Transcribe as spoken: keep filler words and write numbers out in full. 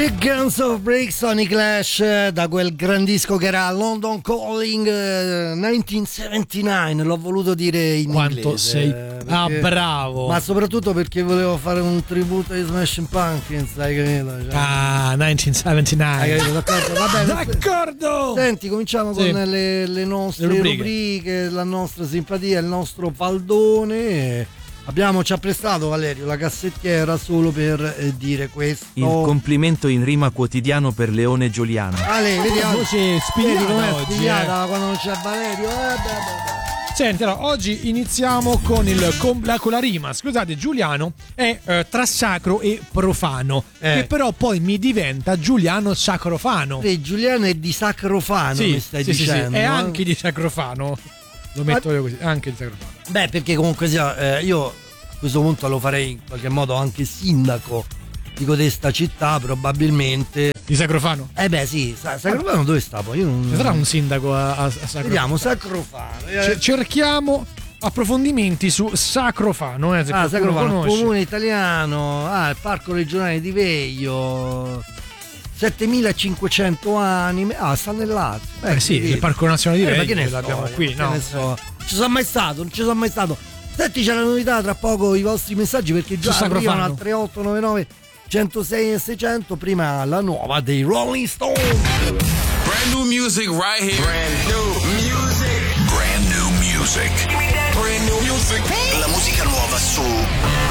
The Guns of Brixton, i Clash, da quel gran disco che era London Calling uh, millenovecentosettantanove, l'ho voluto dire in Quanto inglese. sei perché, ah bravo, ma soprattutto perché volevo fare un tributo ai Smashing Pumpkins, hai capito? Cioè, ah millenovecentosettantanove, hai capito? D'accordo? Va bene. D'accordo. Senti, cominciamo Sì. con le, le nostre le rubriche. rubriche. rubriche, la nostra simpatia, il nostro faldone. Abbiamo ci ha prestato Valerio la cassettiera solo per eh, dire questo. Il complimento in rima quotidiano per Leone Giuliano. Ale, vediamo. Voce spigliata com'è oggi, spigliata quando non c'è Valerio. Eh, beh, beh. Senti, allora, oggi iniziamo con, il, con, la, con la rima. Scusate, Giuliano è eh, tra sacro e profano, Eh. che però poi mi diventa Giuliano Sacrofano. Eh, Giuliano è di Sacrofano, Sì, mi stai sì, sì, sì, dicendo. è eh? anche di Sacrofano. Lo metto io così, anche di Sacrofano. Beh, perché comunque sia, eh, io a questo punto lo farei in qualche modo anche sindaco di codesta città, probabilmente. Di Sacrofano? Eh beh sì, Sa- Sacrofano dove sta poi? Io non... Ci sarà un sindaco a, a, a Sacrofano? Vediamo, Sacrofano. Eh. C- cerchiamo approfondimenti su Sacrofano. Eh, se Ah, qualcuno Sacrofano, conosce. comune italiano, ah, il parco regionale di Veio, settemilacinquecento anime, ah, sta nel Lazio. Eh sì, vedi. il Parco Nazionale di Eh, ma Veio, che ne l'abbiamo so, qui, che no? ne so. Non ci sono mai stato, non ci sono mai stato. Senti, c'è la novità, tra poco i vostri messaggi, perché già Su arrivano Sacrofano. al tre otto nove nove centosei e seicento, prima la nuova dei Rolling Stones. Brand new music right here. Brand new music. Brand new music. Brand new music. La musica nuova su